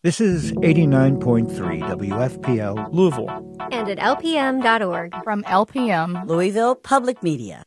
This is 89.3 WFPL Louisville. And at LPM.org. From LPM, Louisville Public Media.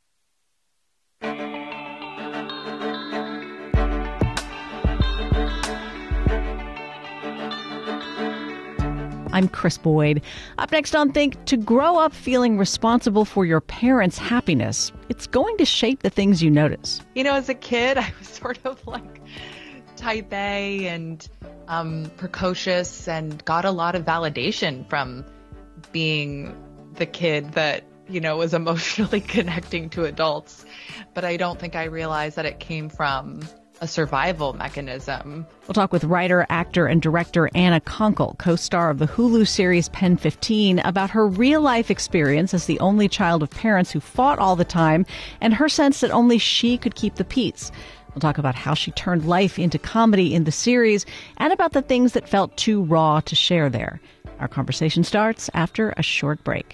I'm Chris Boyd. Up next on Think, to grow up feeling responsible for your parents' happiness, it's going to shape the things you notice. You know, as a kid, I was sort of like type A and precocious and got a lot of validation from being the kid that, you know, was emotionally connecting to adults. But I don't think I realized that it came from a survival mechanism. We'll talk with writer, actor, and director Anna Konkle, co-star of the Hulu series Pen 15, about her real-life experience as the only child of parents who fought all the time and her sense that only she could keep the peace. We'll talk about how she turned life into comedy in the series and about the things that felt too raw to share there. Our conversation starts after a short break.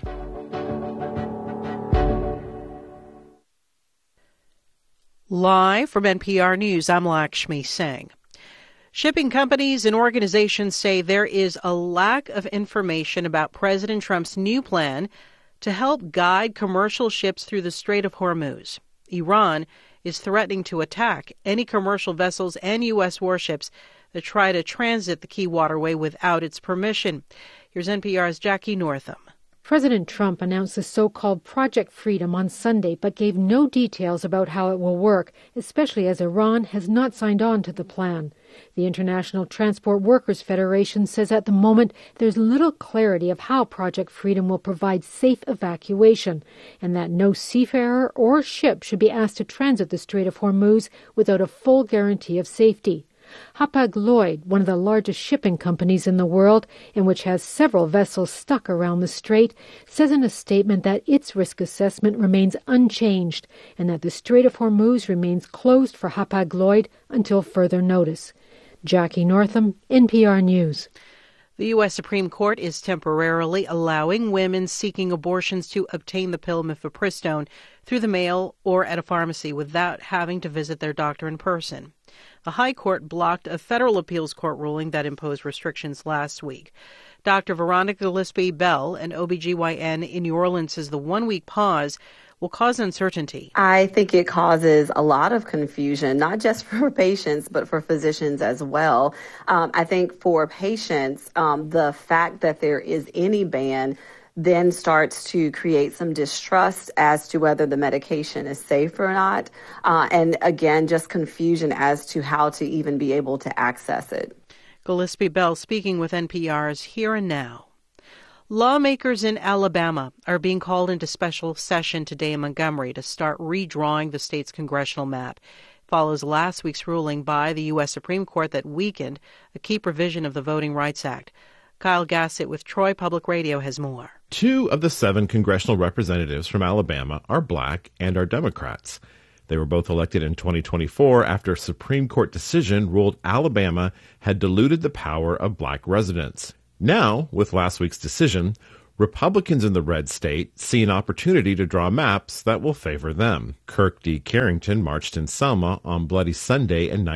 Live from NPR News, I'm Lakshmi Singh. Shipping companies and organizations say there is a lack of information about President Trump's new plan to help guide commercial ships through the Strait of Hormuz. Iran is threatening to attack any commercial vessels and U.S. warships that try to transit the key waterway without its permission. Here's NPR's Jackie Northam. President Trump announced the so-called Project Freedom on Sunday, but gave no details about how it will work, especially as Iran has not signed on to the plan. The International Transport Workers Federation says at the moment there's little clarity of how Project Freedom will provide safe evacuation, and that no seafarer or ship should be asked to transit the Strait of Hormuz without a full guarantee of safety. Hapag-Lloyd, one of the largest shipping companies in the world, and which has several vessels stuck around the strait, says in a statement that its risk assessment remains unchanged and that the Strait of Hormuz remains closed for Hapag-Lloyd until further notice. Jackie Northam, NPR News. The U.S. Supreme Court is temporarily allowing women seeking abortions to obtain the pill mifepristone through the mail or at a pharmacy without having to visit their doctor in person. The High Court blocked a federal appeals court ruling that imposed restrictions last week. Dr. Veronica Gillespie-Bell, an OBGYN in New Orleans, says the one-week pause will cause uncertainty. I think it causes a lot of confusion, not just for patients, but for physicians as well. I think for patients, the fact that there is any ban then starts to create some distrust as to whether the medication is safe or not. And again, just confusion as to how to even be able to access it. Gillespie-Bell speaking with NPR's Here and Now. Lawmakers in Alabama are being called into special session today in Montgomery to start redrawing the state's congressional map. It follows last week's ruling by the U.S. Supreme Court that weakened a key provision of the Voting Rights Act. Kyle Gassett with Troy Public Radio has more. 2 of the 7 congressional representatives from Alabama are black and are Democrats. They were both elected in 2024 after a Supreme Court decision ruled Alabama had diluted the power of black residents. Now, with last week's decision, Republicans in the red state see an opportunity to draw maps that will favor them. Kirk D. Carrington marched in Selma on Bloody Sunday in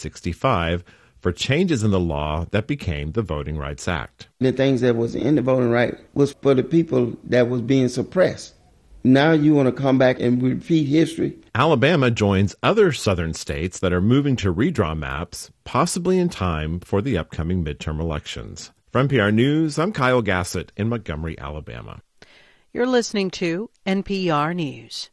1965 for changes in the law that became the Voting Rights Act. The things that was in the voting right was for the people that was being suppressed. Now you want to come back and repeat history. Alabama joins other southern states that are moving to redraw maps, possibly in time for the upcoming midterm elections. From NPR News, I'm Kyle Gassett in Montgomery, Alabama. You're listening to NPR News.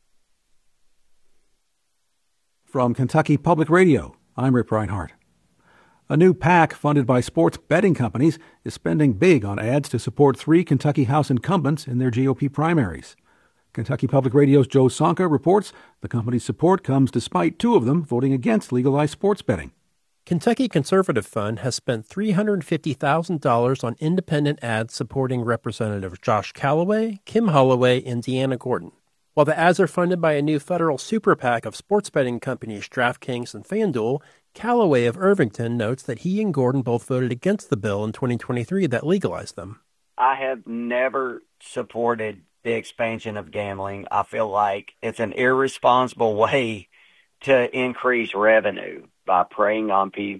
From Kentucky Public Radio, I'm Rip Reinhardt. A new PAC funded by sports betting companies is spending big on ads to support 3 Kentucky House incumbents in their GOP primaries. Kentucky Public Radio's Joe Sonka reports the company's support comes despite 2 of them voting against legalized sports betting. Kentucky Conservative Fund has spent $350,000 on independent ads supporting Representatives Josh Callaway, Kim Holloway, and Deanna Gordon. While the ads are funded by a new federal super PAC of sports betting companies DraftKings and FanDuel, Callaway of Irvington notes that he and Gordon both voted against the bill in 2023 that legalized them. I have never supported the expansion of gambling. I feel like it's an irresponsible way to increase revenue by preying on people.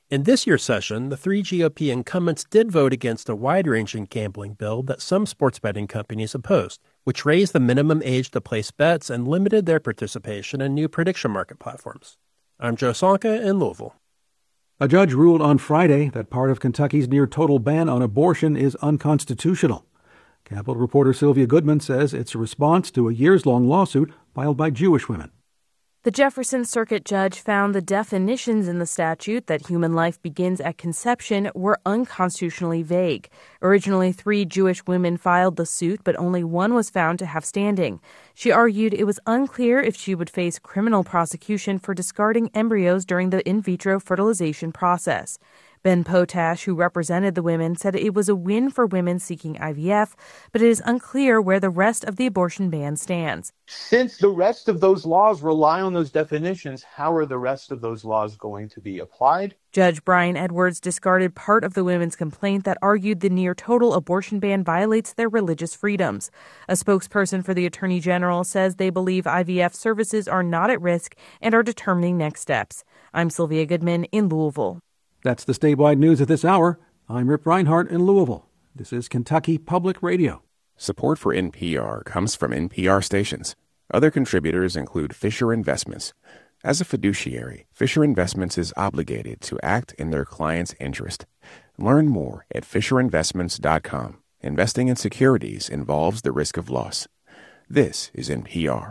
In this year's session, the 3 GOP incumbents did vote against a wide-ranging gambling bill that some sports betting companies opposed, which raised the minimum age to place bets and limited their participation in new prediction market platforms. I'm Joe Sonka in Louisville. A judge ruled on Friday that part of Kentucky's near-total ban on abortion is unconstitutional. Capitol reporter Sylvia Goodman says it's a response to a years-long lawsuit filed by Jewish women. The Jefferson Circuit judge found the definitions in the statute that human life begins at conception were unconstitutionally vague. Originally, 3 Jewish women filed the suit, but only one was found to have standing. She argued it was unclear if she would face criminal prosecution for discarding embryos during the in vitro fertilization process. Ben Potash, who represented the women, said it was a win for women seeking IVF, but it is unclear where the rest of the abortion ban stands. Since the rest of those laws rely on those definitions, how are the rest of those laws going to be applied? Judge Brian Edwards discarded part of the women's complaint that argued the near-total abortion ban violates their religious freedoms. A spokesperson for the Attorney General says they believe IVF services are not at risk and are determining next steps. I'm Sylvia Goodman in Louisville. That's the statewide news at this hour. I'm Rip Reinhardt in Louisville. This is Kentucky Public Radio. Support for NPR comes from NPR stations. Other contributors include Fisher Investments. As a fiduciary, Fisher Investments is obligated to act in their client's interest. Learn more at FisherInvestments.com. Investing in securities involves the risk of loss. This is NPR.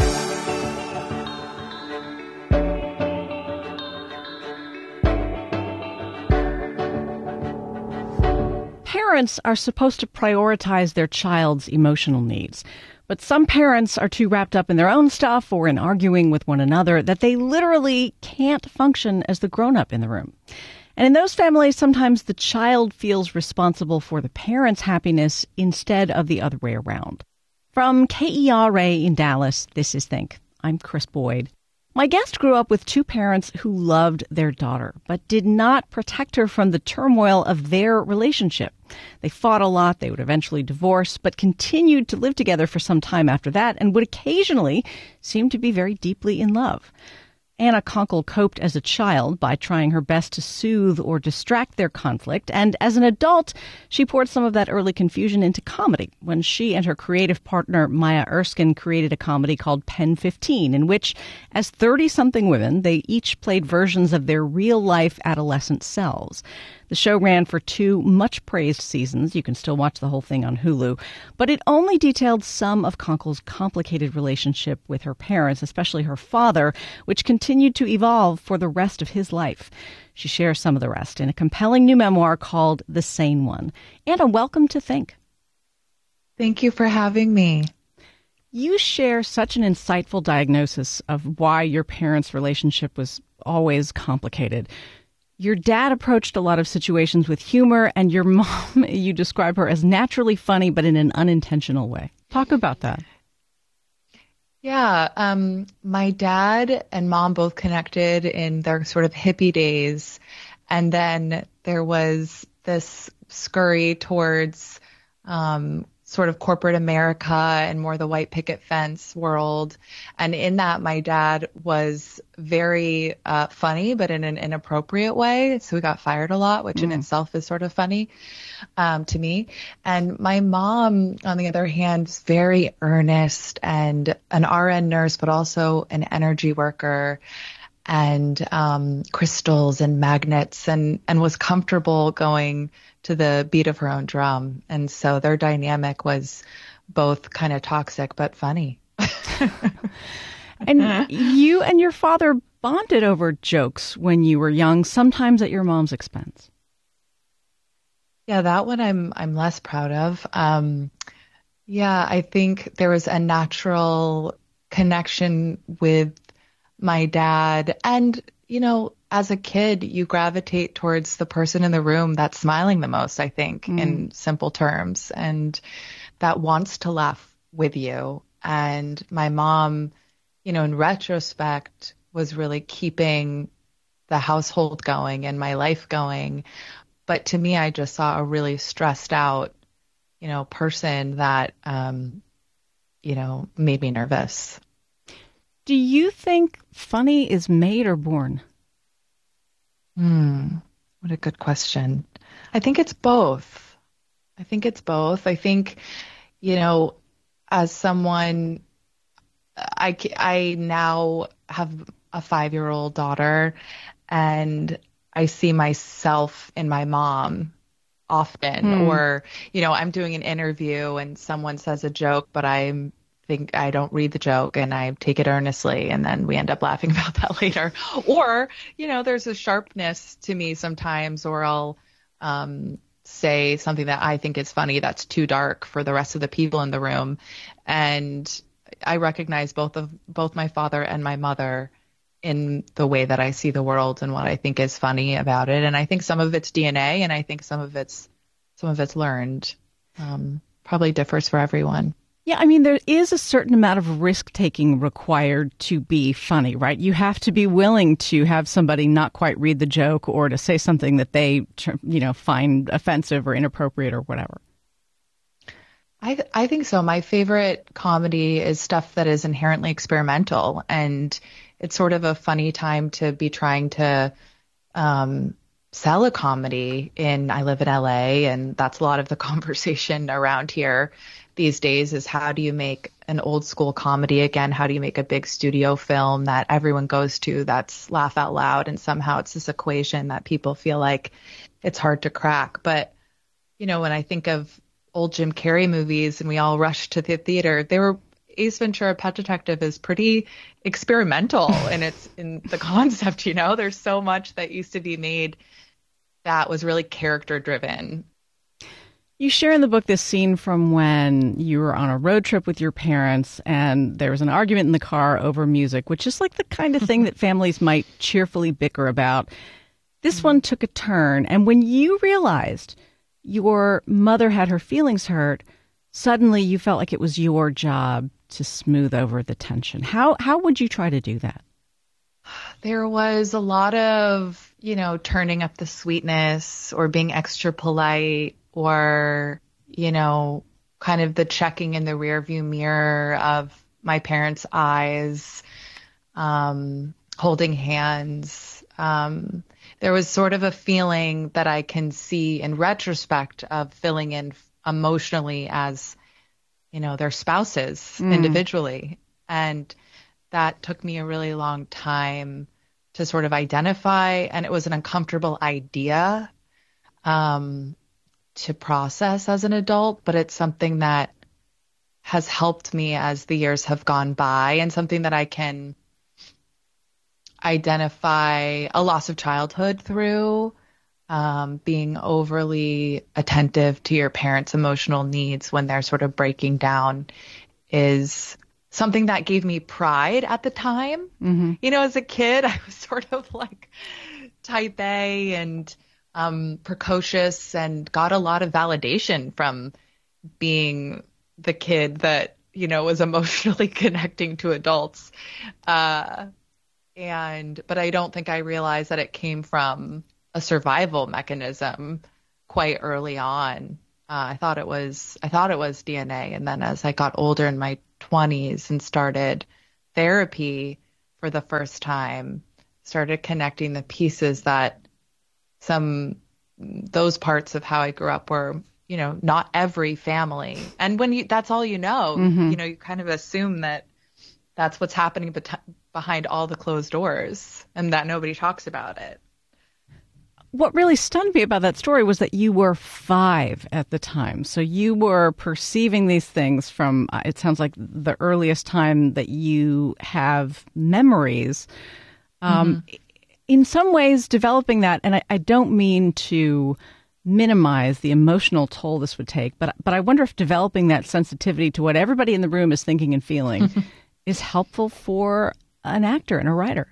Parents are supposed to prioritize their child's emotional needs. But some parents are too wrapped up in their own stuff or in arguing with one another that they literally can't function as the grown-up in the room. And in those families, sometimes the child feels responsible for the parent's happiness instead of the other way around. From KERA in Dallas, this is Think. I'm Chris Boyd. My guest grew up with 2 parents who loved their daughter, but did not protect her from the turmoil of their relationship. They fought a lot, they would eventually divorce, but continued to live together for some time after that and would occasionally seem to be very deeply in love. Anna Konkle coped as a child by trying her best to soothe or distract their conflict, and as an adult, she poured some of that early confusion into comedy when she and her creative partner Maya Erskine created a comedy called Pen 15, in which, as 30-something women, they each played versions of their real-life adolescent selves. The show ran for 2 much-praised seasons. You can still watch the whole thing on Hulu. But it only detailed some of Konkle's complicated relationship with her parents, especially her father, which continued to evolve for the rest of his life. She shares some of the rest in a compelling new memoir called The Sane One. Anna, welcome to Think. Thank you for having me. You share such an insightful diagnosis of why your parents' relationship was always complicated. Your dad approached a lot of situations with humor, and your mom, you describe her as naturally funny, but in an unintentional way. Talk about that. Yeah, my dad and mom both connected in their sort of hippie days. And then there was this scurry towards sort of corporate America and more the white picket fence world. And in that, my dad was very funny, but in an inappropriate way. So we got fired a lot, which in itself is sort of funny to me. And my mom, on the other hand, is very earnest and an RN nurse, but also an energy worker and crystals and magnets and was comfortable going to the beat of her own drum. And so their dynamic was both kind of toxic but funny. And you and your father bonded over jokes when you were young, sometimes at your mom's expense. Yeah, that one I'm less proud of. Yeah, I think there was a natural connection with my dad. And, you know, as a kid, you gravitate towards the person in the room that's smiling the most, I think, in simple terms, and that wants to laugh with you. And my mom, you know, in retrospect, was really keeping the household going and my life going. But to me, I just saw a really stressed out, you know, person that, you know, made me nervous. Do you think funny is made or born? What a good question. I think it's both. I think, as someone, I now have a 5-year-old daughter, and I see myself in my mom often. Or, I'm doing an interview and someone says a joke, but I don't read the joke and I take it earnestly, and then we end up laughing about that later. Or, there's a sharpness to me sometimes, or I'll say something that I think is funny that's too dark for the rest of the people in the room. And I recognize both my father and my mother in the way that I see the world and what I think is funny about it. And I think some of it's DNA, and I think some of it's learned. Probably differs for everyone. Yeah, I mean, there is a certain amount of risk-taking required to be funny, right? You have to be willing to have somebody not quite read the joke, or to say something that they, find offensive or inappropriate or whatever. I think so. My favorite comedy is stuff that is inherently experimental, and it's sort of a funny time to be trying to sell a comedy. I live in LA, and that's a lot of the conversation around here these days is, how do you make an old school comedy again? How do you make a big studio film that everyone goes to that's laugh out loud? And somehow it's this equation that people feel like it's hard to crack. But, when I think of old Jim Carrey movies and we all rush to the theater, Ace Ventura: Pet Detective is pretty experimental in the concept, There's so much that used to be made that was really character driven. You share in the book this scene from when you were on a road trip with your parents and there was an argument in the car over music, which is like the kind of thing that families might cheerfully bicker about. This one took a turn, and when you realized your mother had her feelings hurt, suddenly you felt like it was your job to smooth over the tension. How would you try to do that? There was a lot of, turning up the sweetness or being extra polite, or, kind of the checking in the rearview mirror of my parents' eyes, holding hands. There was sort of a feeling that I can see in retrospect of filling in emotionally as, their spouses individually. And that took me a really long time to sort of identify, and it was an uncomfortable idea to process as an adult, but it's something that has helped me as the years have gone by, and something that I can identify a loss of childhood through. Being overly attentive to your parents' emotional needs when they're sort of breaking down is something that gave me pride at the time. Mm-hmm. As a kid, I was sort of like type A and precocious, and got a lot of validation from being the kid that, was emotionally connecting to adults. But I don't think I realized that it came from a survival mechanism quite early on. I thought it was DNA. And then as I got older in my 20s and started therapy for the first time, started connecting the pieces that those parts of how I grew up were, not every family. And when that's all mm-hmm. You kind of assume that that's what's happening behind all the closed doors, and that nobody talks about it. What really stunned me about that story was that you were 5 at the time. So you were perceiving these things from, it sounds like, the earliest time that you have memories. Mm-hmm. In some ways, developing that, and I don't mean to minimize the emotional toll this would take, but I wonder if developing that sensitivity to what everybody in the room is thinking and feeling is helpful for an actor and a writer.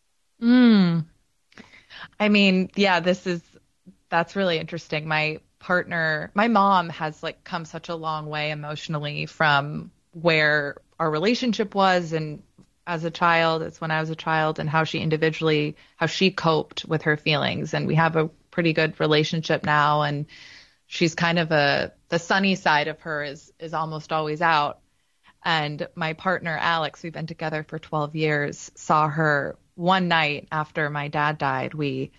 I mean, yeah, that's really interesting. My mom has come such a long way emotionally from where our relationship was, and as a child, it's when I was a child, and how she coped with her feelings. And we have a pretty good relationship now, and she's kind of the sunny side of her is almost always out. And my partner, Alex, we've been together for 12 years, saw her one night after my dad died. We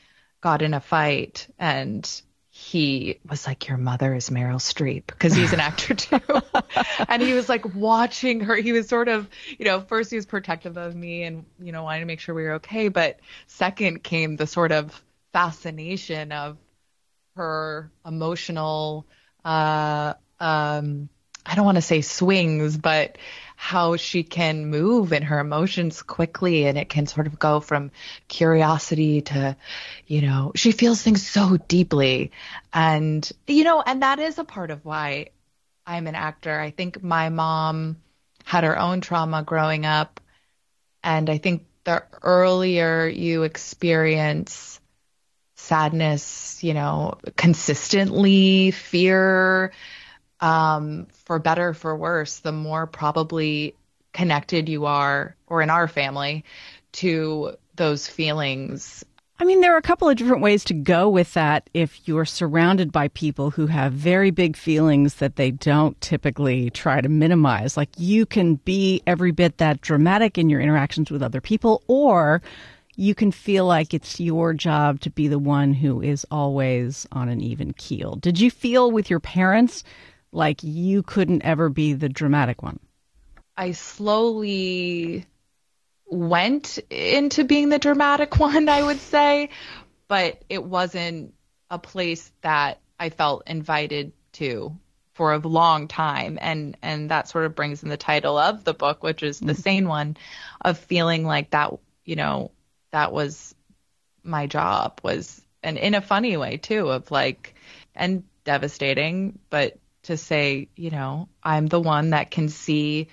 got in a fight, and he was like, your mother is Meryl Streep, because he's an actor too. And he was like watching her. He was sort of, first he was protective of me and, wanted to make sure we were okay. But second came the sort of fascination of her emotional, I don't want to say swings, but how she can move in her emotions quickly, and it can sort of go from curiosity to, she feels things so deeply. And, and that is a part of why I'm an actor. I think my mom had her own trauma growing up. And I think the earlier you experience sadness, consistently, fear, for better, for worse, the more probably connected you are, or in our family, to those feelings. I mean, there are a couple of different ways to go with that if you're surrounded by people who have very big feelings that they don't typically try to minimize. Like, you can be every bit that dramatic in your interactions with other people, or you can feel like it's your job to be the one who is always on an even keel. Did you feel with your parents like you couldn't ever be the dramatic one? I slowly went into being the dramatic one, I would say, but it wasn't a place that I felt invited to for a long time. And that sort of brings in the title of the book, which is The Sane One, of feeling like that, that was my job, and in a funny way too, of like, and devastating, but to say, I'm the one that can see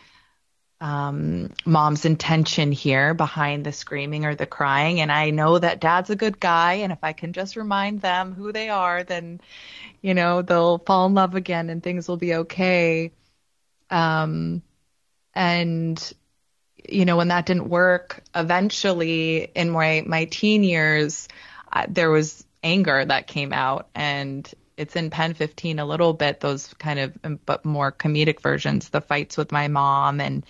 mom's intention here behind the screaming or the crying. And I know that dad's a good guy. And if I can just remind them who they are, then, they'll fall in love again and things will be okay. And, when that didn't work, eventually in my teen years, there was anger that came out, and it's in Pen 15 a little bit, those kind of, but more comedic versions, the fights with my mom, and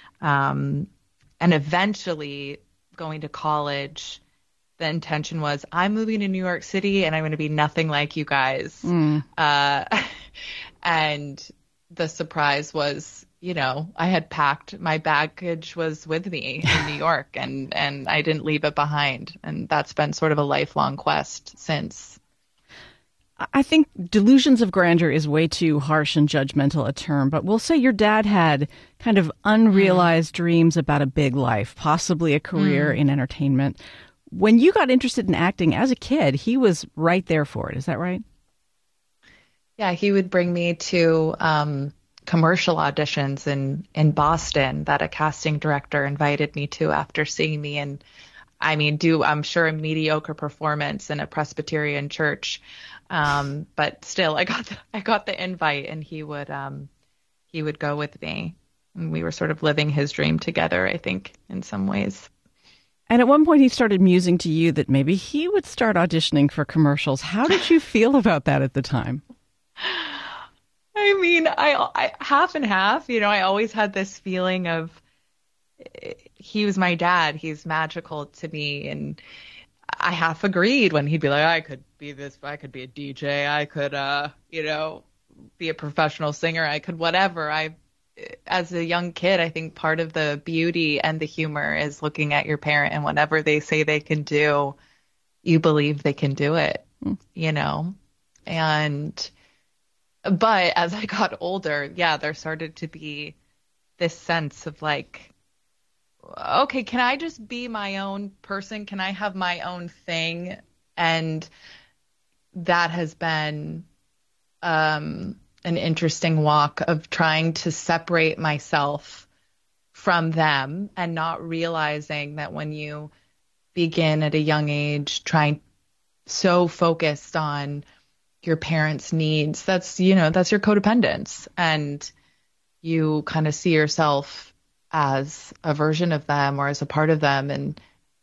eventually going to college. The intention was, I'm moving to New York City and I'm going to be nothing like you guys. And the surprise was, I had packed, my baggage was with me in New York, and I didn't leave it behind. And that's been sort of a lifelong quest since. I think delusions of grandeur is way too harsh and judgmental a term, but we'll say your dad had kind of unrealized dreams about a big life, possibly a career in entertainment. When you got interested in acting as a kid, he was right there for it. Is that right? Yeah, he would bring me to commercial auditions in Boston that a casting director invited me to after seeing me, and I'm sure a mediocre performance in a Presbyterian church. But still, I got the invite, and he would go with me, and we were sort of living his dream together, I think, in some ways. And at one point he started musing to you that maybe he would start auditioning for commercials. How did you feel about that at the time? I half and half, I always had this feeling of, he was my dad. He's magical to me. And I half agreed when he'd be like, I could be this, I could be a DJ, I could, be a professional singer, I could whatever. As a young kid, I think part of the beauty and the humor is looking at your parent, and whatever they say they can do, you believe they can do it, but as I got older, there started to be this sense of like, okay, can I just be my own person? Can I have my own thing? And that has been an interesting walk of trying to separate myself from them, and not realizing that when you begin at a young age trying so focused on your parents' needs, that's your codependence, and you kind of see yourself as a version of them or as a part of them. And,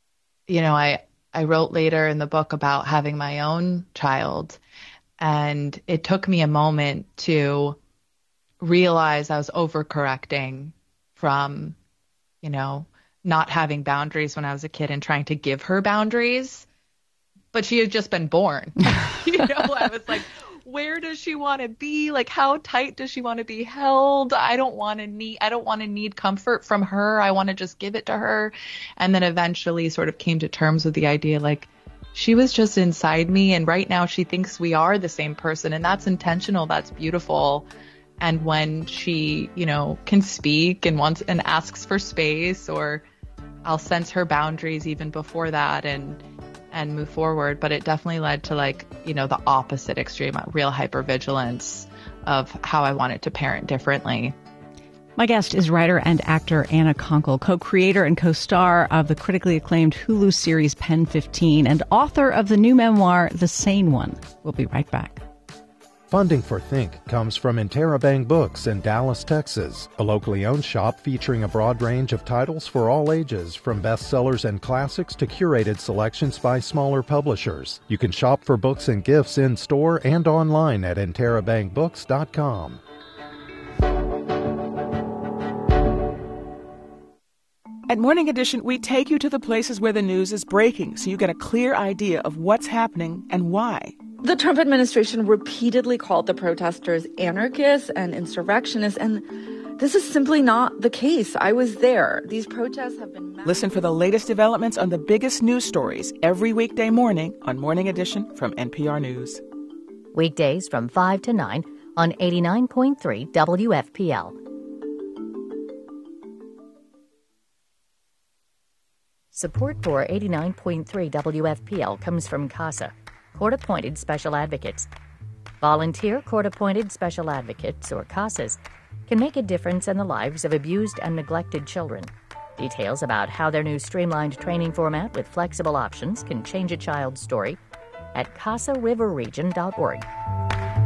I wrote later in the book about having my own child, and it took me a moment to realize I was overcorrecting from, not having boundaries when I was a kid and trying to give her boundaries. but she had just been born. I was like, where does she want to be? Like, how tight does she want to be held? I don't want to need comfort from her. I want to just give it to her. And then eventually sort of came to terms with the idea, like, she was just inside me, and right now she thinks we are the same person, and that's intentional. That's beautiful. And when she, can speak and wants and asks for space, or I'll sense her boundaries even before that and move forward. But it definitely led to the opposite extreme, real hypervigilance of how I wanted to parent differently. My guest is writer and actor Anna Konkle, co-creator and co-star of the critically acclaimed Hulu series Pen 15 and author of the new memoir, The Sane One. We'll be right back. Funding for Think comes from Interabang Books in Dallas, Texas, a locally owned shop featuring a broad range of titles for all ages, from bestsellers and classics to curated selections by smaller publishers. You can shop for books and gifts in-store and online at interabangbooks.com. At Morning Edition, we take you to the places where the news is breaking so you get a clear idea of what's happening and why. The Trump administration repeatedly called the protesters anarchists and insurrectionists, and this is simply not the case. I was there. These protests have been... Listen for the latest developments on the biggest news stories every weekday morning on Morning Edition from NPR News. Weekdays from 5 to 9 on 89.3 WFPL. Support for 89.3 WFPL comes from CASA, Court-Appointed Special Advocates. Volunteer Court-Appointed Special Advocates, or CASAs, can make a difference in the lives of abused and neglected children. Details about how their new streamlined training format with flexible options can change a child's story at CASARiverRegion.org.